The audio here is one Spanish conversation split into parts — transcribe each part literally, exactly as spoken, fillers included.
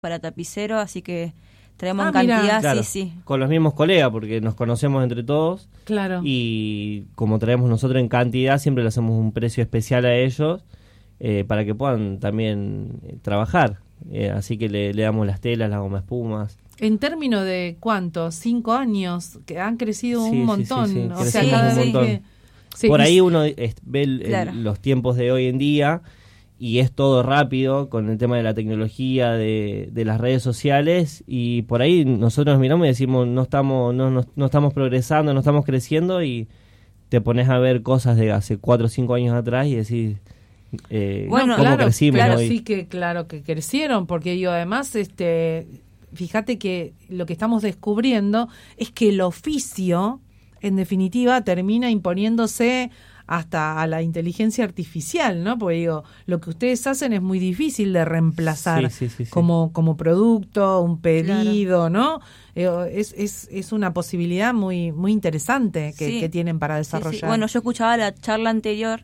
para tapicero, así que traemos Ah, en cantidad, mirá. Claro, sí, sí. con los mismos colegas, porque nos conocemos entre todos. Claro. Y como traemos nosotros en cantidad, siempre le hacemos un precio especial a ellos eh, para que puedan también eh, trabajar. Eh, así que le, le damos las telas, las goma espumas. En términos de ¿cuánto? Cinco años, que han crecido Sí, un sí, montón. sí, sí, O sea, crecimos cada un vez montón. que- sí, Por y- ahí uno es- ve el- el- Claro. los tiempos de hoy en día y es todo rápido con el tema de la tecnología, de, de las redes sociales, y por ahí nosotros nos miramos y decimos no estamos, no, no, no estamos progresando, no estamos creciendo, y te pones a ver cosas de hace cuatro o cinco años atrás y decís eh, Bueno, cómo claro, crecimos claro, hoy. sí que claro que crecieron, porque yo además, este, fíjate que lo que estamos descubriendo es que el oficio, en definitiva, termina imponiéndose hasta a la inteligencia artificial, ¿no? Porque digo, lo que ustedes hacen es muy difícil de reemplazar Sí, sí, sí, sí. como como producto, un pedido, ¿no? Eh, es, es es una posibilidad muy muy interesante que, Sí. que tienen para Sí, sí. desarrollar. Bueno, yo escuchaba la charla anterior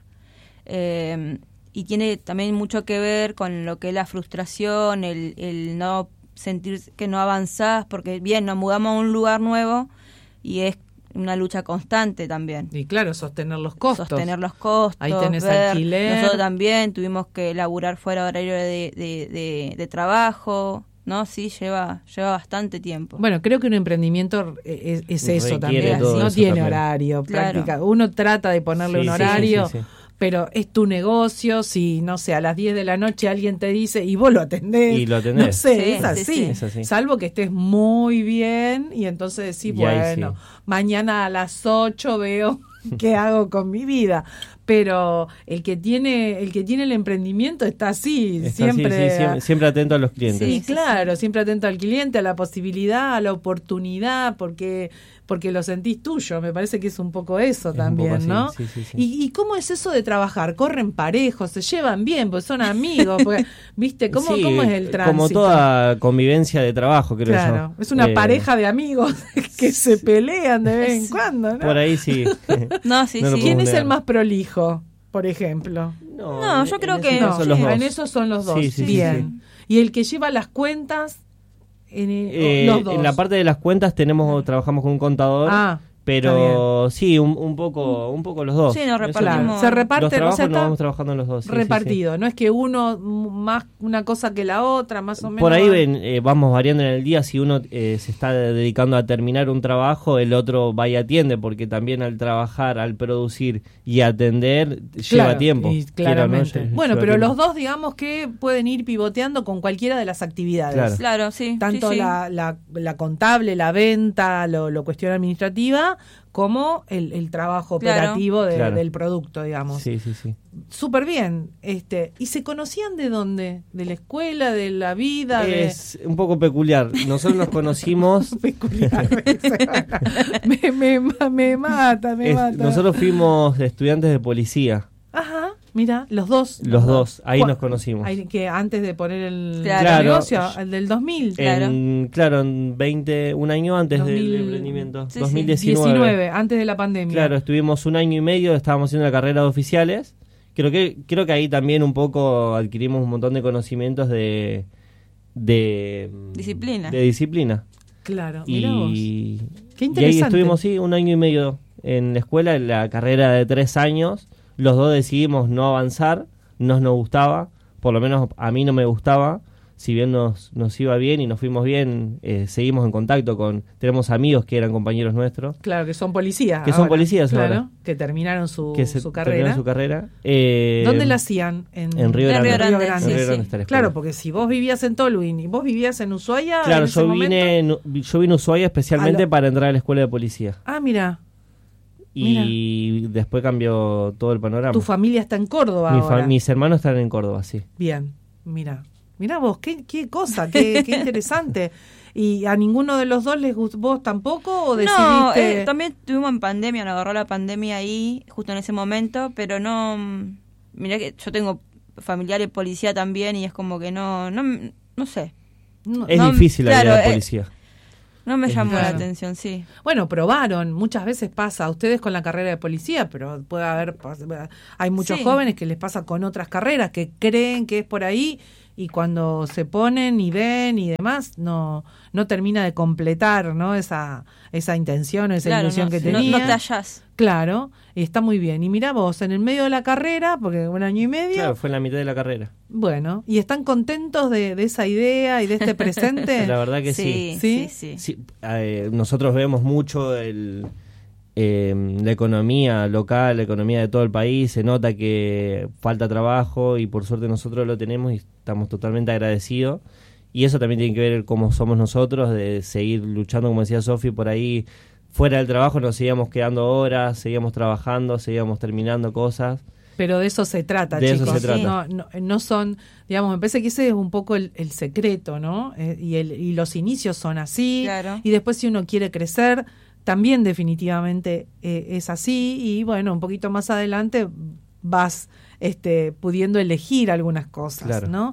eh, y tiene también mucho que ver con lo que es la frustración, el, el no sentir que no avanzás, porque bien, nos mudamos a un lugar nuevo y es una lucha constante también. Y claro, sostener los costos. Sostener los costos. Ahí tenés ver. alquiler. Nosotros también tuvimos que laburar fuera de horario de, de, de, de trabajo, ¿no? Sí, lleva lleva bastante tiempo. Bueno, creo que un emprendimiento es, es eso Requiere también, todo no eso tiene también. horario, Claro. práctica. Uno trata de ponerle Sí, un sí, horario, sí, sí, sí. pero es tu negocio. Si, no sé, a las diez de la noche alguien te dice y vos lo atendés. Y lo atendés. No sé, Sí, es, sí, así. sí. Es así. Salvo que estés muy bien y entonces decís, Y ahí bueno, sí. mañana a las ocho veo qué hago con mi vida. Pero el que tiene el que tiene el emprendimiento está así, Está siempre... así, sí, siempre, siempre atento a los clientes. Sí, Sí, sí, claro, siempre atento al cliente, a la posibilidad, a la oportunidad, porque porque lo sentís tuyo. Me parece que es un poco eso Es un también, poco así, ¿no? sí, sí, sí. ¿Y, ¿Y cómo es eso de trabajar? ¿Corren parejos? ¿Se llevan bien? Pues son amigos. Porque, ¿viste? ¿Cómo, Sí, ¿Cómo es el tránsito? Como toda convivencia de trabajo, creo Claro, yo. es una Eh, pareja de amigos que se pelean de vez en Sí. cuando, ¿no? Por ahí sí. No, sí, No lo sí. ¿Quién podemos es el negar. más prolijo, por ejemplo? No, yo creo en que- ese No, caso sí, los dos. en esos son los dos. Sí, sí, sí, bien. Y el que lleva las cuentas, en el- Eh, los dos. En la parte de las cuentas tenemos trabajamos con un contador, Ah, pero sí, un, un poco un poco los dos. Sí, nos Eso repartimos. sí. se reparten, Los o trabajos sea, nos está vamos trabajando los dos. sí, sí, sí. repartido. No es que uno m- más una cosa que la otra, más o menos. Por ahí ven, eh, vamos variando en el día. Si uno eh, se está dedicando a terminar un trabajo, el otro va y atiende, porque también al trabajar, al producir y atender, lleva Claro, tiempo. y Quiera o no, claramente. lle- Bueno, lleva pero tiempo. los dos, digamos que pueden ir pivoteando con cualquiera de las actividades. Claro. Claro, sí. Tanto sí, sí. La, la, la contable, la venta, lo, lo cuestión administrativa, como el, el trabajo Claro. operativo de- Claro. del producto, digamos. Sí, sí, sí. Súper bien. Este, ¿y se conocían de dónde? ¿De la escuela, de la vida? de... Es un poco peculiar. Nosotros nos conocimos. Peculiar. me, me, ma- me mata, me es- mata. nosotros fuimos estudiantes de policía. Ajá, mira, los dos. Los dos, ahí ¿Cuá- nos conocimos. Ahí que antes de poner el, Claro. el negocio, el del dos mil. Claro. En, claro, en veinte, un año antes dos mil del emprendimiento. sí, dos mil sí. diecinueve. diecinueve, antes de la pandemia. Claro, estuvimos un año y medio, estábamos haciendo la carrera de oficiales. Creo que creo que ahí también un poco adquirimos un montón de conocimientos de de Disciplina. De disciplina. Claro, mirá vos. Y, Qué y ahí interesante. estuvimos sí un año y medio en la escuela, en la carrera de tres años. Los dos decidimos no avanzar, no nos gustaba, por lo menos a mí no me gustaba. Si bien nos, nos iba bien y nos fuimos bien, eh, seguimos en contacto con... Tenemos amigos que eran compañeros nuestros, Claro, que son policías. Que son ahora. policías claro, ahora. que terminaron su, que se su terminaron carrera. su carrera. Eh, ¿Dónde la hacían? En, En Río En Grande. Río Grande, Grande. sí, Río sí. Grande está la escuela. Claro, porque si vos vivías en Tolwyn y vos vivías en Ushuaia... Claro, en ese yo vine, momento- en- yo vine a Ushuaia especialmente A lo- para entrar a la escuela de policía. Ah, mira, Y después cambió todo el panorama. tu familia está en Córdoba Mi ahora. fa- mis hermanos están en Córdoba, sí. Bien, mira. Mira vos, qué, qué cosa, qué, qué interesante. ¿Y a ninguno de los dos les gustó? ¿Vos tampoco o decidiste...? No, eh, también estuvimos en pandemia, nos agarró la pandemia ahí, justo en ese momento, pero no... mm, Mirá que yo tengo familiares policía también y es como que no... No, no sé, No, Es no, difícil la claro, vida de eh, policía. no me Es llamó la claro. atención, sí. Bueno, probaron, muchas veces pasa, ustedes con la carrera de policía, pero puede haber, hay muchos Sí. jóvenes que les pasa con otras carreras, que creen que es por ahí y cuando se ponen y ven y demás, no no termina de completar, ¿no? Esa esa intención, esa claro, ilusión no, que no, tenía. no te hallás. Claro, y está muy bien. Y mira vos, en el medio de la carrera, porque un año y medio... Claro, fue en la mitad de la carrera. Bueno, ¿y están contentos de, de esa idea y de este presente? La verdad que sí. sí. ¿Sí? sí, sí. Sí, eh, nosotros vemos mucho el, eh, la economía local, la economía de todo el país. Se nota que falta trabajo y por suerte nosotros lo tenemos y estamos totalmente agradecidos. Y eso también tiene que ver cómo somos nosotros, de seguir luchando, como decía Sofi, por ahí. Fuera del trabajo nos seguíamos quedando horas, seguíamos trabajando, seguíamos terminando cosas. Pero de eso se trata, de chicos. eso se trata. No, no, no son, digamos, me parece que ese es un poco el, el secreto, ¿no? Eh, y, el, y los inicios son así. Claro. Y después si uno quiere crecer, también definitivamente eh, es así. Y bueno, un poquito más adelante vas este, pudiendo elegir algunas cosas, Claro. ¿no?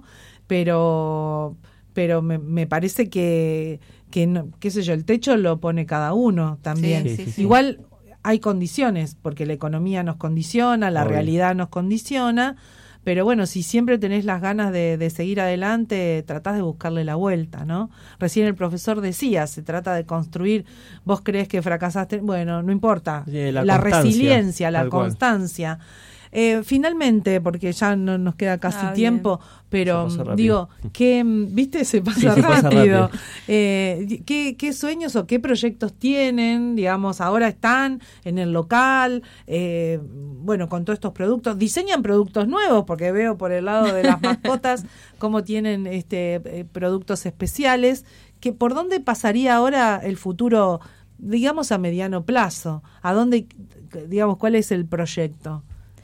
Pero, pero me, me parece que, que no, qué sé yo, el techo lo pone cada uno también. Sí, sí, sí. Igual hay condiciones, porque la economía nos condiciona, la Obvio. realidad nos condiciona, pero bueno, si siempre tenés las ganas de, de seguir adelante, tratás de buscarle la vuelta, ¿no? Recién el profesor decía, se trata de construir, vos crees que fracasaste, bueno, no importa, Sí, la la constancia, resiliencia, la tal cual. constancia. Eh, finalmente, porque ya no nos queda casi Ah, tiempo, pero Se pasa rápido. digo, ¿qué, viste? Se pasa Sí, se pasa rápido. rápido. Eh, ¿qué, ¿Qué sueños o qué proyectos tienen? Digamos, ahora están en el local, eh, bueno, con todos estos productos. ¿Diseñan productos nuevos? Porque veo por el lado de las mascotas cómo tienen este eh, productos especiales. Que, ¿por dónde pasaría ahora el futuro, digamos, a mediano plazo? ¿A dónde, digamos, cuál es el proyecto?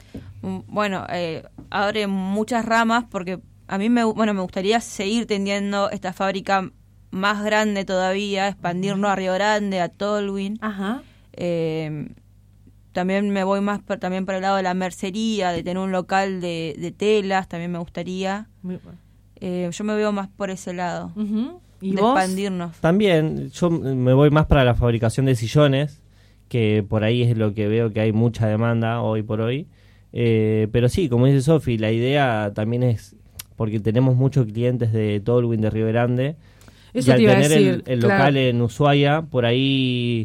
Bueno, eh, abre muchas ramas porque a mí me, bueno, me gustaría seguir teniendo esta fábrica más grande todavía, expandirnos a Río Grande, a Tolwyn. Ajá. Eh, también me voy más por, también por el lado de la mercería, de tener un local de, de telas, también me gustaría. Eh, yo me veo más por ese lado, Uh-huh. ¿Y de vos? expandirnos. También yo me voy más para la fabricación de sillones, que por ahí es lo que veo que hay mucha demanda hoy por hoy. Eh, pero sí, como dice Sofi, la idea también es, porque tenemos muchos clientes de Tolwyn, de Río Grande, Eso y al te iba a tener decir, el, el claro. local en Ushuaia, por ahí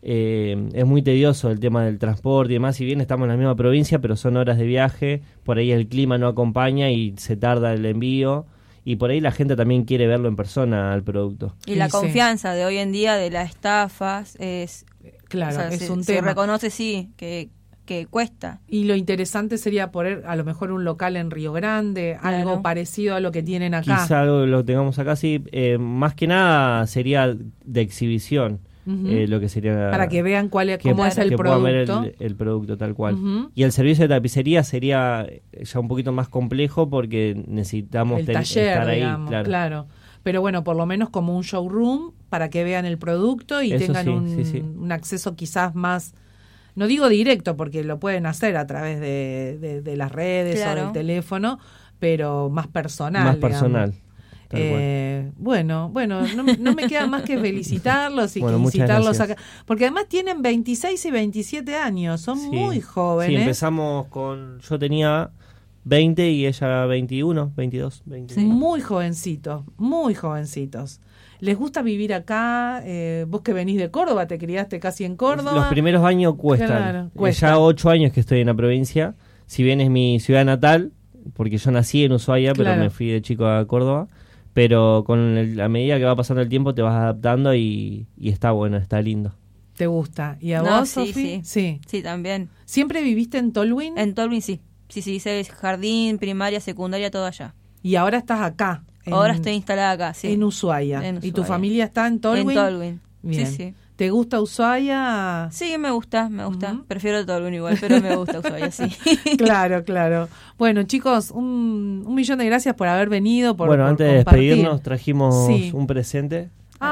eh, es muy tedioso el tema del transporte y demás. Si bien estamos en la misma provincia, pero son horas de viaje, por ahí el clima no acompaña y se tarda el envío. Y por ahí la gente también quiere verlo en persona al producto. Y la Sí, sí. confianza de hoy en día de las estafas es, Claro, o sea, es se, un se tema. reconoce, sí, que, que cuesta. Y lo interesante sería poner a lo mejor un local en Río Grande, Claro. algo parecido a lo que tienen acá. Quizá algo lo tengamos acá, sí. Eh, más que nada sería de exhibición, Ujú. eh, lo que sería... Para que vean cuál es, que, cómo es el que puedan ver producto. el, el producto tal cual. Ujú. Y el servicio de tapicería sería ya un poquito más complejo porque necesitamos El ten- taller, estar ahí, digamos, claro. claro. Pero bueno, por lo menos como un showroom para que vean el producto y Eso tengan sí, un, sí, sí. un acceso quizás más, no digo directo porque lo pueden hacer a través de, de, de las redes Claro. o del teléfono, pero más personal. Más digamos. personal. tal cual. Eh, bueno, bueno, no, no me queda más que felicitarlos y Bueno, que muchas incitarlos gracias. acá, porque además tienen veintiséis y veintisiete años, son Sí. muy Sí, jóvenes. empezamos con... Yo tenía veinte y ella veintiuno, veintidós, veinte. Sí. Muy jovencitos, muy jovencitos. ¿Les gusta vivir acá? Eh, vos que venís de Córdoba, te criaste casi en Córdoba. Los primeros años cuestan. Claro, Eh, cuesta. Ya ocho años que estoy en la provincia. Si bien es mi ciudad natal, porque yo nací en Ushuaia, Claro. pero me fui de chico a Córdoba. Pero con el- a medida que va pasando el tiempo te vas adaptando y, y está bueno, está lindo. ¿Te gusta? ¿Y a No, vos, sí, Sofi? sí. Sí. Sí, también. ¿Siempre viviste en Tolwyn? En Tolwyn sí. Sí, sí, hice jardín, primaria, secundaria, todo allá. Y ahora estás acá. en- Ahora estoy instalada acá, sí. en Ushuaia. En ¿Y tu Ushuaia. familia está en Tolwyn? En Tolwyn. Bien. Sí, sí. ¿Te gusta Ushuaia? Sí, me gusta, me gusta. Ujú. Prefiero Tolwyn igual, pero me gusta Ushuaia, sí. Claro, claro. Bueno, chicos, un, un millón de gracias por haber venido. Por, bueno, por antes de compartir. despedirnos trajimos Sí. un presente.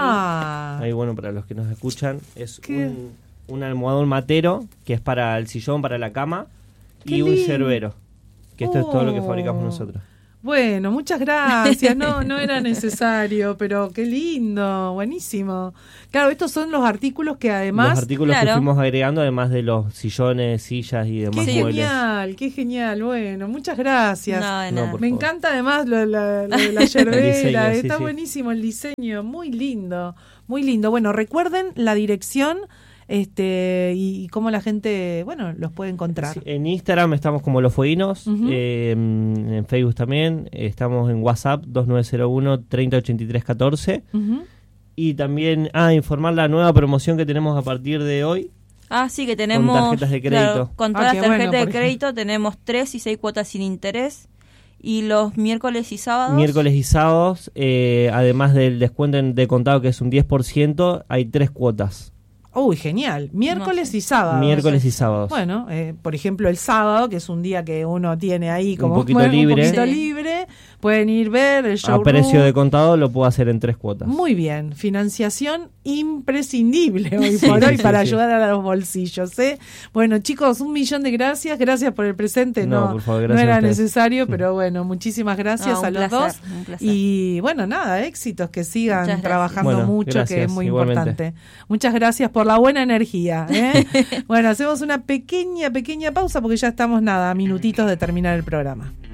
Ah, Ahí bueno, para los que nos escuchan, es ¿Qué? un, un almohadón matero, que es para el sillón, para la cama, Qué y un lindo. yerbero, que esto es todo lo que Oh. fabricamos nosotros. Bueno, muchas gracias. No, no era necesario, pero qué lindo, buenísimo. Claro, estos son los artículos que además... Los artículos claro. que fuimos agregando, además de los sillones, sillas y demás Qué muebles. genial, qué genial. Bueno, muchas gracias. No, de No, nada. por Me favor. encanta además lo, la, lo de la yerbera, El diseño, sí, está sí. buenísimo el diseño, muy lindo, muy lindo. Bueno, recuerden la dirección este y, y cómo la gente, bueno, los puede encontrar. Sí, en Instagram estamos como Los Fueguinos, Ujú. eh, en Facebook también, estamos en WhatsApp dos nueve cero uno, treinta ochenta y tres catorce. Ujú. Y también, ah, informar la nueva promoción que tenemos a partir de hoy. Ah, sí, que tenemos... Con tarjetas de crédito. claro, con Ah, todas qué las tarjetas bueno, de porque- crédito tenemos tres y seis cuotas sin interés. Y los miércoles y sábados... Miércoles y sábados, eh, además del descuento en- de contado que es un diez por ciento, hay tres cuotas. Uy, genial. Miércoles No sé. y sábado. Miércoles y sábados. Bueno, eh, por ejemplo, el sábado, que es un día que uno tiene ahí como Un poquito bueno, libre. un poquito Sí. libre, pueden ir ver el A showroom. precio de contado lo puedo hacer en tres cuotas. Muy bien, financiación imprescindible hoy Sí, por sí, hoy sí, para sí. ayudar a los bolsillos. ¿eh? Bueno, chicos, un millón de gracias. Gracias por el presente. No, No, por favor, no gracias a era ustedes. necesario, pero bueno, muchísimas gracias No, un a los placer, dos. un placer. Y bueno, nada, éxitos, que sigan Muchas gracias. trabajando Bueno, mucho, que gracias, es muy igualmente. importante. Muchas gracias por la buena energía. ¿eh? Bueno, hacemos una pequeña, pequeña pausa porque ya estamos nada, a minutitos de terminar el programa.